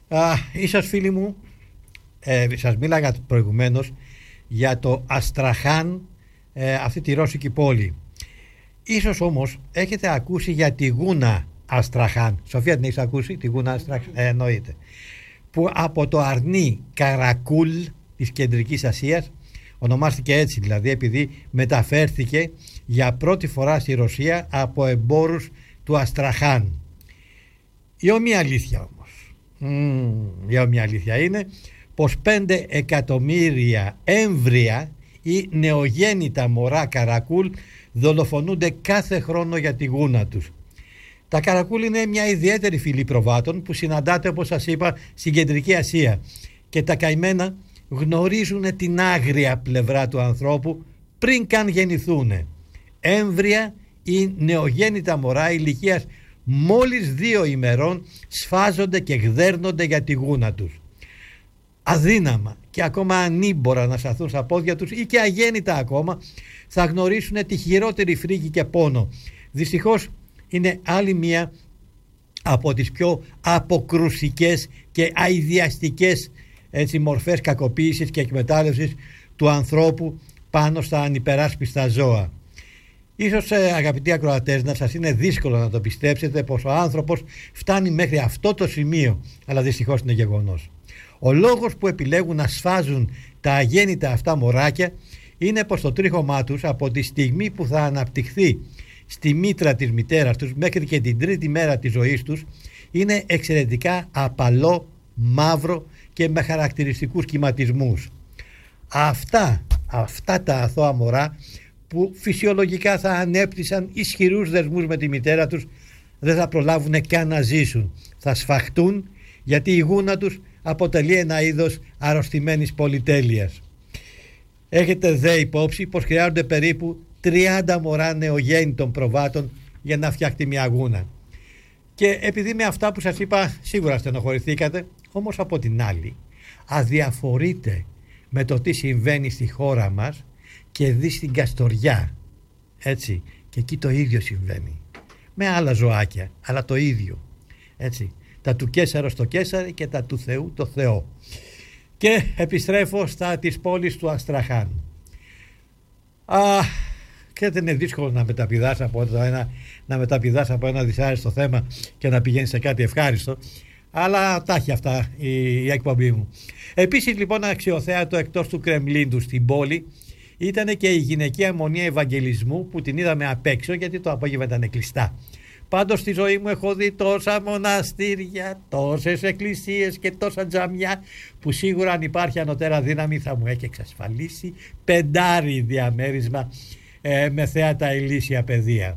Ίσως φίλοι μου, σας μίλαγα προηγουμένως για το Αστραχάν, αυτή τη ρώσικη πόλη. Ίσως όμως έχετε ακούσει για τη Γούνα Αστραχάν. Σοφία, την έχεις ακούσει τη Γούνα Αστραχάν? Εννοείται. Που από το αρνί Καρακούλ της Κεντρικής Ασίας, ονομάστηκε έτσι δηλαδή επειδή μεταφέρθηκε για πρώτη φορά στη Ρωσία από εμπόρους του Αστραχάν. Η όμοια αλήθεια όμως, η όμοια αλήθεια είναι πως 5 εκατομμύρια έμβρια ή νεογέννητα μωρά καρακούλ δολοφονούνται κάθε χρόνο για τη γούνα τους. Τα καρακούλ είναι μια ιδιαίτερη φυλή προβάτων που συναντάται, όπως σας είπα, στην Κεντρική Ασία, και τα καημένα γνωρίζουν την άγρια πλευρά του ανθρώπου πριν καν γεννηθούν. Έμβρια ή νεογέννητα μωρά ηλικίας μόλις 2 ημερών σφάζονται και γδέρνονται για τη γούνα τους. Αδύναμα και ακόμα ανήμπορα να σταθούν στα πόδια τους ή και αγέννητα ακόμα, θα γνωρίσουν τη χειρότερη φρίκη και πόνο. Δυστυχώς είναι άλλη μία από τις πιο αποκρουσικές και αηδιαστικές μορφές κακοποίησης και εκμετάλλευσης του ανθρώπου πάνω στα ανυπεράσπιστα ζώα. Ίσως, αγαπητοί ακροατές, να σας είναι δύσκολο να το πιστέψετε πως ο άνθρωπος φτάνει μέχρι αυτό το σημείο, αλλά δυστυχώς είναι γεγονός. Ο λόγος που επιλέγουν να σφάζουν τα αγέννητα αυτά μωράκια είναι πως το τρίχωμά τους από τη στιγμή που θα αναπτυχθεί στη μήτρα της μητέρας τους μέχρι και την 3η μέρα της ζωής τους είναι εξαιρετικά απαλό, μαύρο και με χαρακτηριστικούς κυματισμούς. Αυτά τα αθώα μωρά που φυσιολογικά θα ανέπτυσαν ισχυρούς δεσμούς με τη μητέρα τους δεν θα προλάβουν καν να ζήσουν. Θα σφαχτούν γιατί η γούνα τους αποτελεί ένα είδος αρρωστημένης πολυτέλειας. Έχετε δε υπόψη πως χρειάζονται περίπου 30 μωρά νεογέννητων προβάτων για να φτιαχτεί μια γούνα. Και επειδή με αυτά που σας είπα σίγουρα στενοχωρηθήκατε, όμως από την άλλη αδιαφορείτε με το τι συμβαίνει στη χώρα μας και δει στην Καστοριά, έτσι, και εκεί το ίδιο συμβαίνει με άλλα ζωάκια, αλλά το ίδιο, έτσι, τα του Κέσαρο στο Κέσαρι και τα του Θεού το Θεό. Και επιστρέφω στα της πόλης του Αστραχάν. Και δεν είναι δύσκολο να μεταπηδάς από ένα δυσάρεστο θέμα και να πηγαίνεις σε κάτι ευχάριστο, αλλά τα έχει αυτά η εκπομπή μου. Επίσης λοιπόν, αξιοθέατο εκτός του Κρεμλίνου στην πόλη ήταν και η γυναικεία μονία Ευαγγελισμού που την είδαμε απ' έξω, γιατί το απόγευμα ήταν κλειστά. Πάντως στη ζωή μου έχω δει τόσα μοναστήρια, τόσες εκκλησίες και τόσα τζαμιά που σίγουρα αν υπάρχει ανωτέρα δύναμη θα μου έχει εξασφαλίσει 5 διαμέρισμα με θέατα ηλίσια παιδεία.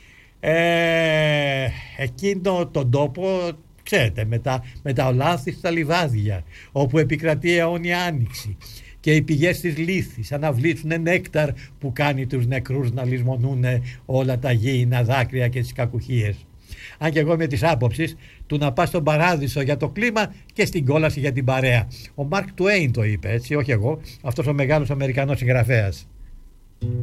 Εκείνο τον τόπο, ξέρετε, με τα ολάνθιστα λιβάδια όπου επικρατεί αιώνια άνοιξη και οι πηγές της λύθης αναβλήσουν νέκταρ που κάνει τους νεκρούς να λησμονούν όλα τα γήινα δάκρυα και τις κακουχίες. Αν και εγώ είμαι της άποψης του να πας στον παράδεισο για το κλίμα και στην κόλαση για την παρέα. Ο Μαρκ Τουέιν το είπε, έτσι, όχι εγώ, αυτός ο μεγάλος Αμερικανός συγγραφέας.